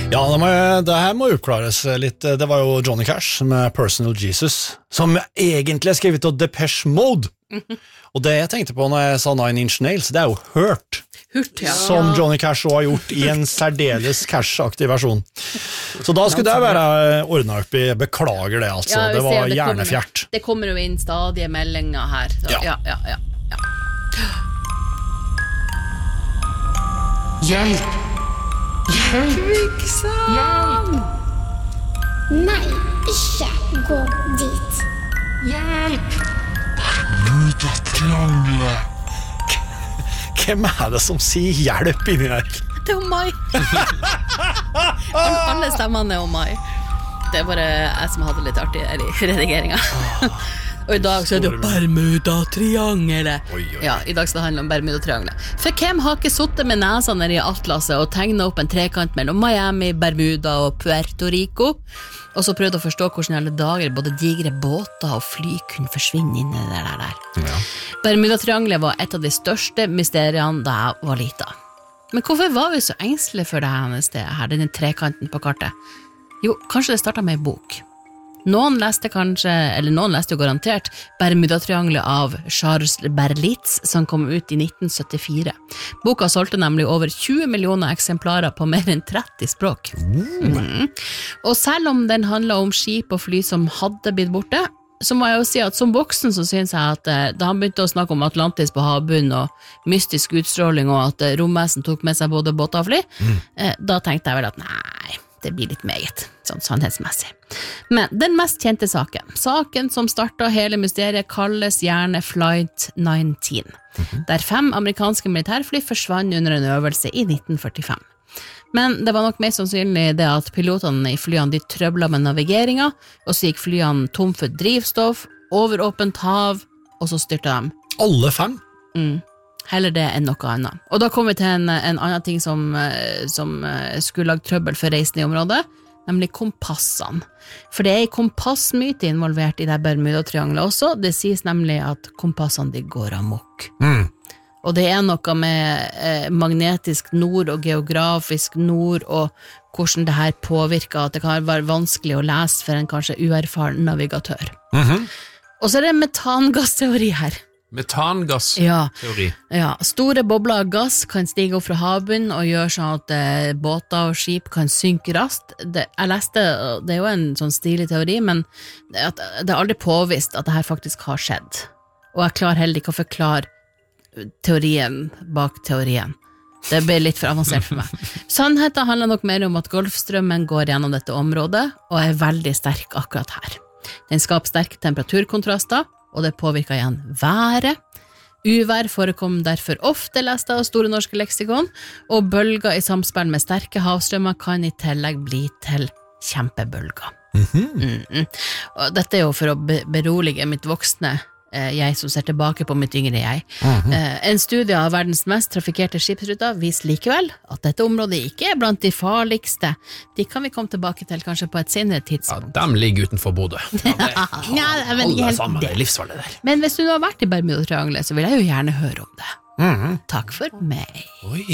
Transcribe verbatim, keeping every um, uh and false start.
Ja, det, må, det her må oppklares litt. Det var jo Johnny Cash med Personal Jesus, som egentlig er skrevet av Depeche Mode. Og det jeg tenkte på når jeg sa Nine Inch Nails, det er jo Hurt. Hurt, ja. Som Johnny Cash også har gjort i en særdeles Cash-aktig versjon. Så da skulle det være ordnet opp i, beklager det altså, Ja, det var det hjernefjert. Kommer, det kommer jo inn stadige meldinger her. Så, Ja. ja, ja, ja, ja. Hjelp! Kvikksand! Nei, ikke gå dit. Hjelp! Bermuda-triangelet. Hvem er det som sier hjelp inni her? Det er jo meg. Alle stemmene er jo meg. Det er bare jeg som hadde litt artig her i redigeringen. Og i dag så er det jo Bermuda-triangelet. Oi, oi. Ja, i dag skal det handle om Bermuda-triangelet. For hvem har ikke suttet med nesa nede i atlaset og tegnet opp en trekant mellom Miami, Bermuda og Puerto Rico, og så prøvd å forstå hvordan i alle dager både digre båter og fly kunne forsvinne inn i det der der. Ja. Bermuda-triangelet var et av de største mysteriene da jeg var liten. Men hvorfor var vi så engstelige for det her stedet her, denne trekanten på kartet? Jo, kanskje det startet med en bok. Noen leste kanskje, eller noen leste jo garantert, Bermuda-triangelet av Charles Berlitz, som kom ut i nitten syttifire. Boka solgte nemlig over tjue millioner eksemplarer på mer enn tretti språk. Mm. Og selv om den handlet om skip og fly som hadde blitt borte, så må jeg jo si at som voksen så synes jeg at eh, da han begynte å snakke om Atlantis på havbunnen og mystisk utstråling og at eh, romvesen tok med seg både båter og fly, mm. eh, da tenkte jeg vel at nei, det blir litt meget, sånn sannhetsmessig. Men den mest kjente saken, saken som startet hele mysteriet, kalles gjerne Flight nitten, mm-hmm. der fem amerikanske militærfly forsvant under en øvelse i nitten førtifem. Men det var nok mest sannsynlig det at pilotene i flyene de trøblet med navigeringen, og så gikk flyene tom for drivstoff, over åpent hav, og så styrte de. Alle fem? Mm. Heller det enn noe annet. Og da kom vi til en, en annen ting som, som skulle lage trøbbel for reisende i området, nemlig kompassene. For det er en kompassmyte involvert i det Bermuda-triangelet også. Det sies nemlig at kompassene de går amok. Mm. Og det er noe med eh, magnetisk nord og geografisk nord, og hvordan det her påvirker at det kan være vanskelig å lese for en kanskje uerfaren navigatør. Mm-hmm. Og så er det metangassteori her. Metangass-teori. Ja, ja, store bobler av gass kan stige opp fra havbunnen og gjøre sånn at eh, båter og skip kan synke raskt. Det, jeg leste, det er jo en sånn stilig teori, men det, at, det er aldri påvist at det her faktisk har skjedd. Og jeg klarer heller ikke å forklare teorien bak teorien. Det ble litt for avansert for meg. Sannheten handler nok mer om at Golfstrømmen går gjennom dette området og er veldig sterk akkurat her. Den skaper sterke temperaturkontraster, og det påvirker igjen været. Uvær forekom derfor ofte lest av Store norske leksikon, og bølger i samspill med sterke havstrømmer kan i tillegg bli til kjempebølger. Mm-hmm. Mm-mm. Og dette er jo for å be- berolige mitt voksne jeg som ser tilbake på mitt yngre jeg. Mm-hmm. En studie av verdens mest trafikkerte skipsruter viser likevel at dette området ikke er blant de farligste. De kan vi komme tilbake til kanskje på et senere tidspunkt. Ja, de ligger utenfor Bodø. Ja, ja, men ikke helt sammen, det. det er livsfarlig der. Men hvis du har vært i Bermuda-triangelet, så vil jeg jo gjerne høre om det. Mm-hmm. Takk for meg. Oi.